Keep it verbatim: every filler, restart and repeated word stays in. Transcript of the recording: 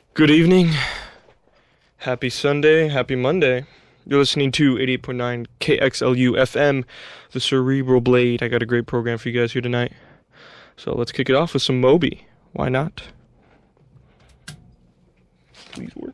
Good evening. Happy Sunday. Happy Monday. You're listening to eighty-eight point nine K X L U F M, the Cerebral Blade. I got a great program for you guys here tonight. So let's kick it off with some Moby. Why not? Please work.